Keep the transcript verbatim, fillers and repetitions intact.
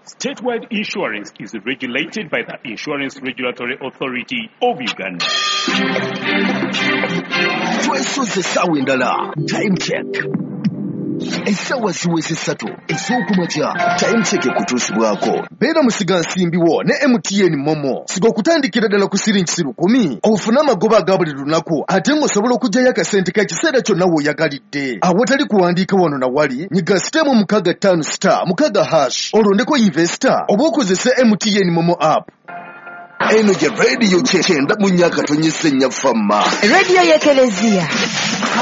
Statewide insurance is regulated by the Insurance Regulatory Authority of Uganda. Twesoze sawa endala. Time check. Esawa siwezi sato. Esokumacha. Time check kutusibwako. Bera musiga nsimbiwo ne M T N Momo. Sigo kutandikira ddala ku siringi lukumi. Ofuna amagoba agabuli lunaku. Ate ng'osobola okujjayo akasente ka kiseera kyonna w'oyagalidde. Awatali kuwandiika wano na wali. Nyiga sitemu mukaga tano star mukaga hash. Olondeko investor. Oba okozesa M T N Momo app. Eno je radio kyenda mu nnyaka tonyese nnyafamma. Radio y'Ekelezia.